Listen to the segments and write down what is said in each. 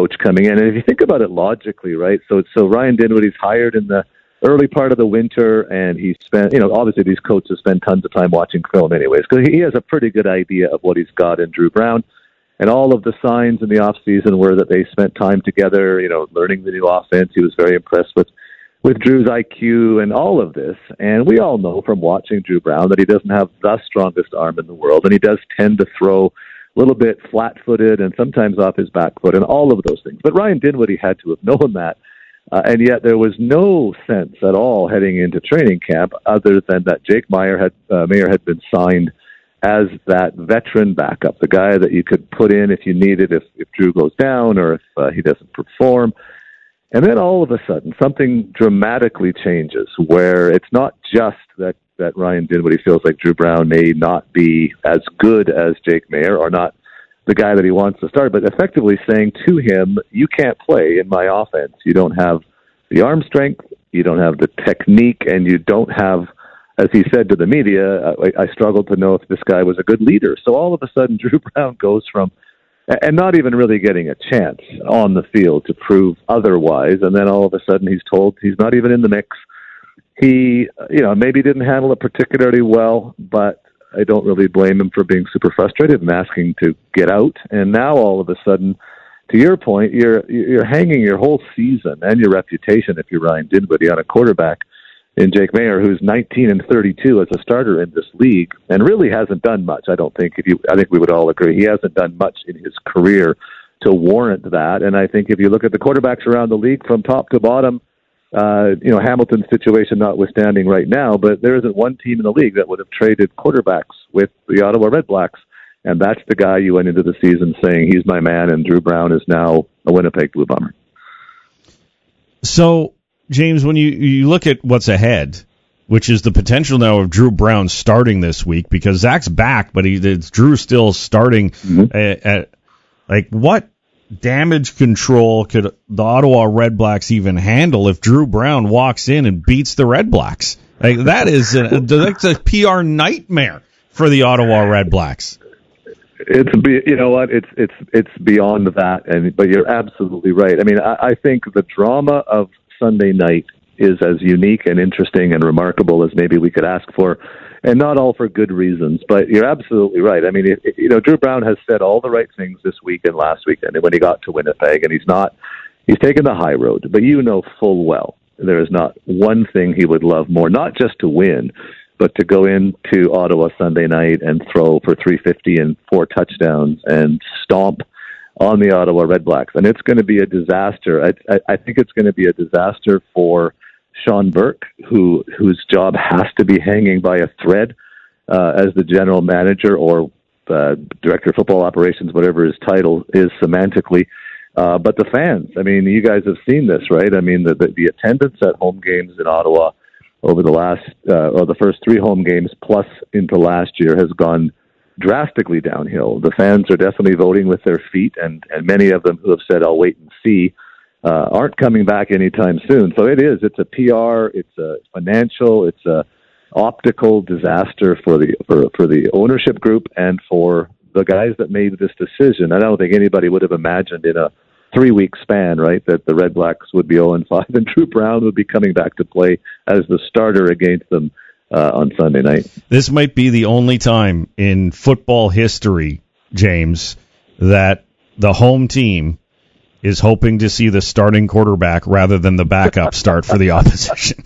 coach coming in. And if you think about it logically, right? So Ryan Dinwiddie's hired in the early part of the winter, and he spent, obviously these coaches spend tons of time watching film anyways, because he has a pretty good idea of what he's got in Drew Brown. And all of the signs in the off season were that they spent time together, learning the new offense. He was very impressed with Drew's IQ and all of this. And we all know from watching Drew Brown that he doesn't have the strongest arm in the world, and he does tend to throw a little bit flat-footed and sometimes off his back foot and all of those things. But Ryan Dinwiddie had to have known that. And yet there was no sense at all heading into training camp other than that Jake Maier had been signed as that veteran backup, the guy that you could put in if you needed, if Drew goes down or if he doesn't perform. And then all of a sudden, something dramatically changes where it's not just that Ryan Dinwiddie feels like Drew Brown may not be as good as Jake Maier or not the guy that he wants to start, but effectively saying to him, you can't play in my offense. You don't have the arm strength, you don't have the technique, and you don't have, as he said to the media, I struggled to know if this guy was a good leader. So all of a sudden, Drew Brown goes from, and not even really getting a chance on the field to prove otherwise, and then all of a sudden he's told he's not even in the mix. He, maybe didn't handle it particularly well, but I don't really blame him for being super frustrated and asking to get out. And now all of a sudden, to your point, you're hanging your whole season and your reputation, if you're Ryan Dinwiddie, on a quarterback in Jake Maier, who's 19-32 as a starter in this league and really hasn't done much. I think we would all agree he hasn't done much in his career to warrant that. And I think if you look at the quarterbacks around the league from top to bottom, Hamilton's situation notwithstanding right now, but there isn't one team in the league that would have traded quarterbacks with the Ottawa Redblacks. And that's the guy you went into the season saying he's my man, and Drew Brown is now a Winnipeg Blue Bomber. So, James, when you look at what's ahead, which is the potential now of Drew Brown starting this week, because Zach's back, but it's Drew still starting what damage control could the Ottawa Redblacks even handle if Drew Brown walks in and beats the Redblacks? That's a PR nightmare for the Ottawa Redblacks. It's beyond that, but you're absolutely right. I mean, I think the drama of Sunday night is as unique and interesting and remarkable as maybe we could ask for, and not all for good reasons. But you're absolutely right. I mean, Drew Brown has said all the right things this week and last weekend when he got to Winnipeg, and he's taken the high road. But full well there is not one thing he would love more, not just to win, but to go into Ottawa Sunday night and throw for 350 and 4 touchdowns and stomp on the Ottawa Redblacks. And it's going to be a disaster. I think it's going to be a disaster for Sean Burke, whose job has to be hanging by a thread as the general manager or director of football operations, whatever his title is semantically. But the fans, I mean, you guys have seen this, right? I mean, the attendance at home games in Ottawa over the first 3 home games plus into last year has gone drastically downhill. The fans are definitely voting with their feet, and many of them who have said, I'll wait and see, aren't coming back anytime soon. So it's a PR, it's a financial, it's a optical disaster for the ownership group and for the guys that made this decision. I don't think anybody would have imagined in a 3-week span, right, that the Redblacks would be 0-5 and Drew Brown would be coming back to play as the starter against them on Sunday night. This might be the only time in football history, James, that the home team is hoping to see the starting quarterback rather than the backup start for the opposition.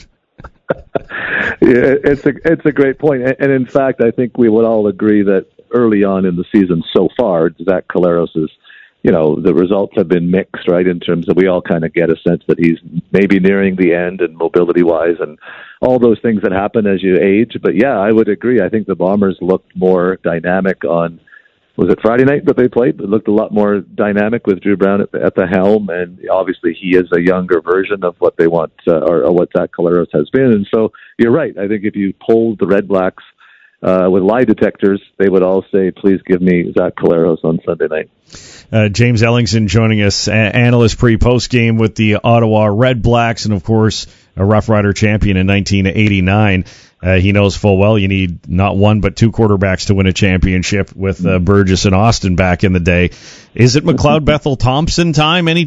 Yeah, it's a great point. And in fact, I think we would all agree that early on in the season so far, Zach Collaros is, the results have been mixed, right, in terms of we all kind of get a sense that he's maybe nearing the end and mobility-wise and all those things that happen as you age. But, yeah, I would agree. I think the Bombers looked more dynamic on, was it Friday night that they played? It looked a lot more dynamic with Drew Brown at the helm, and obviously he is a younger version of what they want or what Zach Collaros has been. And so you're right. I think if you polled the Redblacks with lie detectors, they would all say, please give me Zach Collaros on Sunday night. James Ellingson joining us, analyst pre-post game with the Ottawa Redblacks, and of course a Rough Rider champion in 1989. He knows full well you need not one but 2 quarterbacks to win a championship with Burgess and Austin back in the day. Is it McLeod Bethel Thompson time any